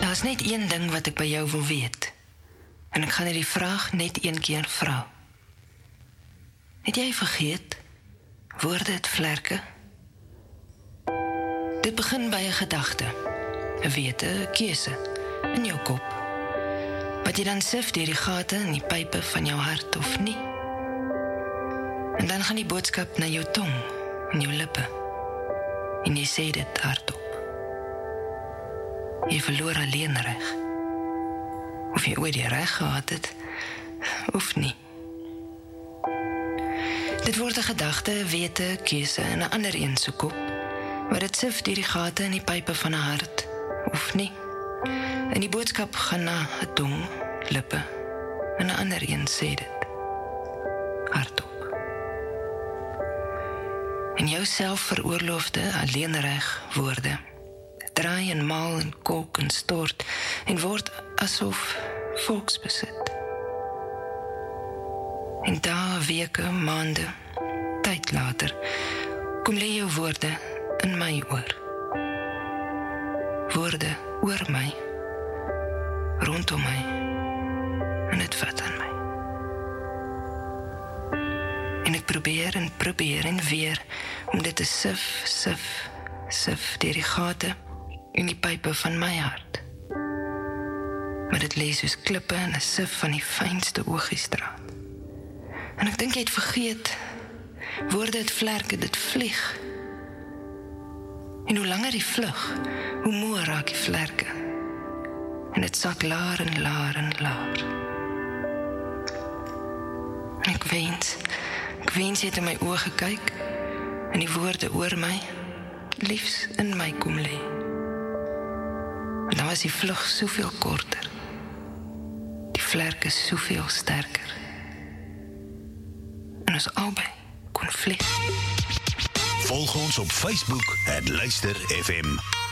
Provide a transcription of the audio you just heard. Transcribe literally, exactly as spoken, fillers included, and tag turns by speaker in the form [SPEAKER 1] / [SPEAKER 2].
[SPEAKER 1] Daar is net een ding wat ek by jou wil weet. En ek gaan die vraag net een keer vra. Het jy vergeet? Woorde het vlerke? Dit begin by 'n gedagte, 'n wete, 'n keuse in jou kop. Wat jy dan sif deur die gate in die pype van jou hart of nie. En dan gaan die boodskap na jou tong en jou lippe. En jy sê dit hardop. Jy verloor alleen reg. Of jy ooit die reg gehad het, of nie. Dit word 'n gedagte, 'n wete, 'n keuse en 'n ander een se kop, maar dit sif deur die gate in die pype van 'n hart, of nie. En die boodskap gaan na 'n tong, lippe, en 'n ander een sê dit hardop. En jou selfveroorloofde, alleenreg woorde draai en maal en kook en stort en word asof volksbesit. En dae, weke, maande, tyd later, kom lê jou woorde in my oor. Woorde oor my, rondom my, en het vat aan my. En ek probeer en probeer en weer, om dit te sif, sif, sif, deur die gate en die pype van my hart. Maar dit lê soos klippe en 'n sif van die fynste oogiestraat. En ek dink jy het vergeet, woorde het vlerke, dit vlieg. En hoe langer die vlug, hoe moer raak die vlerke. En dit sak laer en laer en laer. En ek wens, ek wens jy het in my oë gekyk, en die woorde oor my, liefs in my kom lê. En dan was die vlug soveel korter, die vlerke soveel sterker. En ons albei kon vlieg.
[SPEAKER 2] Volg ons op Facebook, het Luister F M.